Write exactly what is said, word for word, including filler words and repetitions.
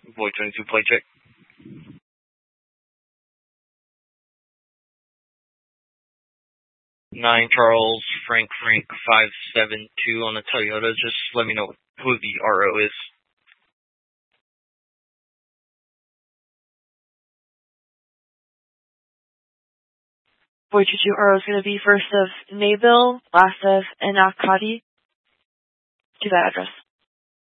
Void twenty-two, play check. nine Charles, Frank Frank, five seven two on the Toyota. Just let me know who the R O is. Void twenty-two R O is going to be first of Nabil, last of Anakati. To that address.